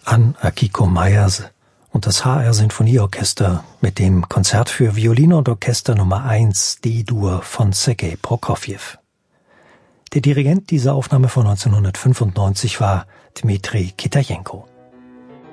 an Akiko Meyers und das HR Sinfonieorchester mit dem Konzert für Violine und Orchester Nummer 1 D-Dur von Sergei Prokofjew. Der Dirigent dieser Aufnahme von 1995 war Dmitri Kitajenko.